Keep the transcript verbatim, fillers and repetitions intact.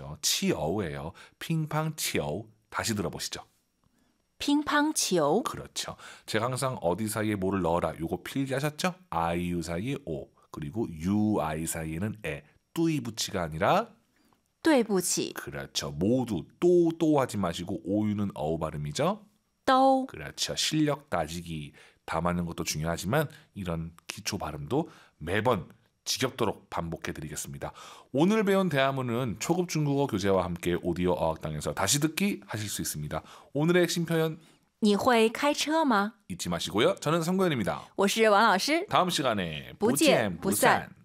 중요하죠. 치어우예요. 핑팡치어우. 다시 들어보시죠. 乒乓球 그렇죠. 제가 항상 어디 사이에 뭐를 넣어라. 요거 필기하셨죠? 아이유 사이에 오. 그리고 유, 아이 사이에는 에. 뚜이 붙이가 아니라 对不起 그렇죠. 모두 또, 또 하지 마시고 오유는 어우 발음이죠. 都 그렇죠. 실력 따지기 담아는 것도 중요하지만 이런 기초 발음도 매번 지겹도록 반복해드리겠습니다. 오늘 배운 대화문은 초급 중국어 교재와 함께 오디오 어학당에서 다시 듣기 하실 수 있습니다. 오늘의 핵심 표현 你会开车吗 잊지 마시고요. 저는 성고현입니다. 我是王老师 다음 시간에 不见不散